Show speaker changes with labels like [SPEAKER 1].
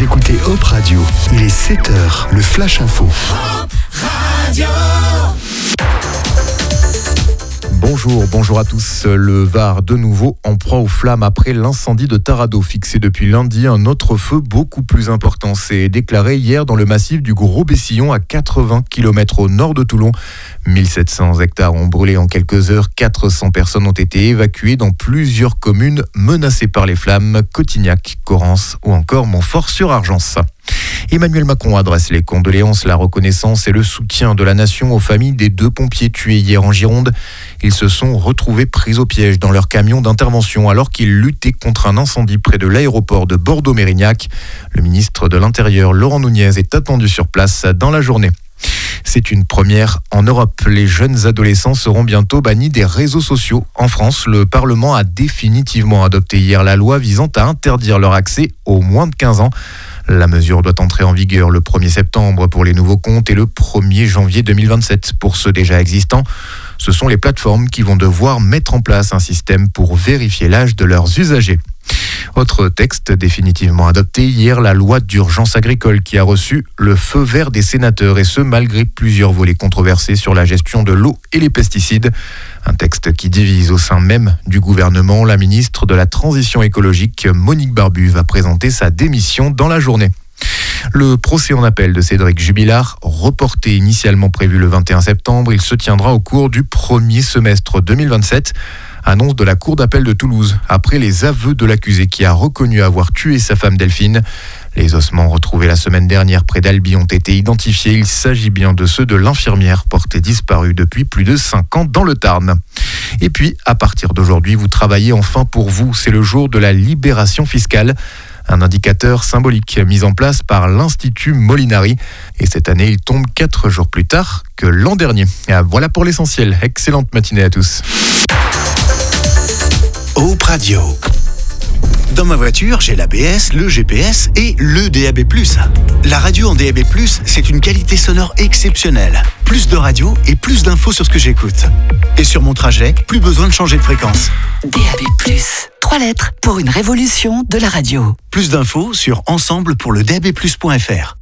[SPEAKER 1] Vous écoutez Hop Radio, il est 7h, le Flash Info.
[SPEAKER 2] Hop Radio.
[SPEAKER 3] Bonjour à tous. Le Var de nouveau en proie aux flammes après l'incendie de Taradot fixé depuis lundi. Un autre feu beaucoup plus important s'est déclaré hier dans le massif du Gros Bessillon à 80 km au nord de Toulon. 1700 hectares ont brûlé en quelques heures. 400 personnes ont été évacuées dans plusieurs communes menacées par les flammes. Cotignac, Correns ou encore Montfort-sur-Argence. Emmanuel Macron adresse les condoléances, la reconnaissance et le soutien de la nation aux familles des 2 pompiers tués hier en Gironde. Ils se sont retrouvés pris au piège dans leur camion d'intervention alors qu'ils luttaient contre un incendie près de l'aéroport de Bordeaux-Mérignac. Le ministre de l'Intérieur, Laurent Nunez, est attendu sur place dans la journée. C'est une première en Europe. Les jeunes adolescents seront bientôt bannis des réseaux sociaux. En France, le Parlement a définitivement adopté hier la loi visant à interdire leur accès aux moins de 15 ans. La mesure doit entrer en vigueur le 1er septembre pour les nouveaux comptes et le 1er janvier 2027 pour ceux déjà existants. Ce sont les plateformes qui vont devoir mettre en place un système pour vérifier l'âge de leurs usagers. Autre texte définitivement adopté hier, la loi d'urgence agricole qui a reçu le feu vert des sénateurs et ce malgré plusieurs volets controversés sur la gestion de l'eau et les pesticides. Un texte qui divise au sein même du gouvernement. La ministre de la Transition écologique, Monique Barbu, va présenter sa démission dans la journée. Le procès en appel de Cédric Jubilard, reporté initialement prévu le 21 septembre, il se tiendra au cours du premier semestre 2027. Annonce de la Cour d'appel de Toulouse, après les aveux de l'accusé qui a reconnu avoir tué sa femme Delphine. Les ossements retrouvés la semaine dernière près d'Albi ont été identifiés. Il s'agit bien de ceux de l'infirmière portée disparue depuis plus de 5 ans dans le Tarn. Et puis, à partir d'aujourd'hui, vous travaillez enfin pour vous. C'est le jour de la libération fiscale. Un indicateur symbolique mis en place par l'Institut Molinari. Et cette année, il tombe 4 jours plus tard que l'an dernier. Voilà pour l'essentiel. Excellente matinée à tous.
[SPEAKER 1] Hop Radio. Dans ma voiture, j'ai l'ABS, le GPS et le DAB+. La radio en DAB+, c'est une qualité sonore exceptionnelle. Plus de radio et plus d'infos sur ce que j'écoute. Et sur mon trajet, plus besoin de changer de fréquence.
[SPEAKER 4] DAB+, 3 lettres pour une révolution de la radio.
[SPEAKER 1] Plus d'infos sur ensemble pour le DAB+.fr.